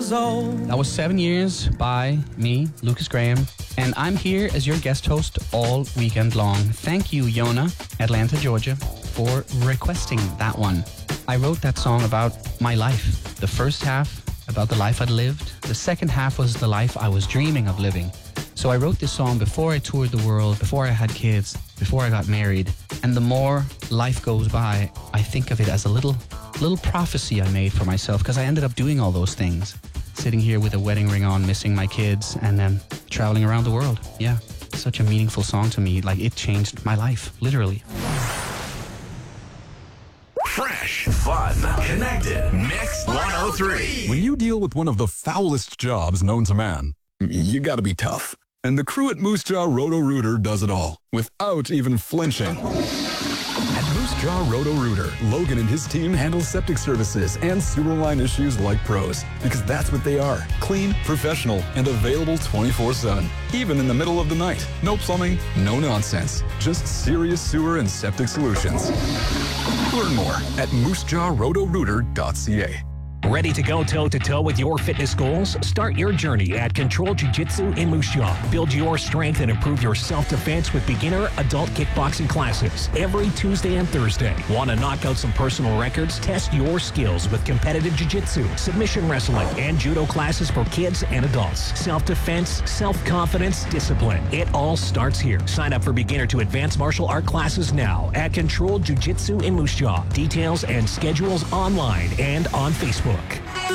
years old. That was 7 years by me, Lucas Graham, and I'm here as your guest host all weekend long. Thank you, Yona, Atlanta, Georgia, for requesting that one. I wrote that song about my life. The first half, about the life I'd lived. The second half was the life I was dreaming of living. So I wrote this song before I toured the world, before I had kids, before I got married. And the more life goes by, I think of it as a little prophecy I made for myself, because I ended up doing all those things. Sitting here with a wedding ring on, missing my kids, and then traveling around the world. Yeah, such a meaningful song to me. Like, it changed my life, literally. Fresh, fun, connected, Mix 103. When you deal with one of the foulest jobs known to man, you gotta be tough. And the crew at Moose Jaw Roto-Rooter does it all, without even flinching. At Moose Jaw Roto-Rooter, Logan and his team handle septic services and sewer line issues like pros, because that's what they are. Clean, professional, and available 24/7. Even in the middle of the night. No plumbing, no nonsense. Just serious sewer and septic solutions. Learn more at moosejawrotorooter.ca. Ready to go toe-to-toe with your fitness goals? Start your journey at Control Jiu-Jitsu in Moose Jaw. Build your strength and improve your self-defense with beginner adult kickboxing classes every Tuesday and Thursday. Want to knock out some personal records? Test your skills with competitive jiu-jitsu, submission wrestling, and judo classes for kids and adults. Self-defense, self-confidence, discipline. It all starts here. Sign up for beginner to advanced martial art classes now at Control Jiu-Jitsu in Moose Jaw. Details and schedules online and on Facebook.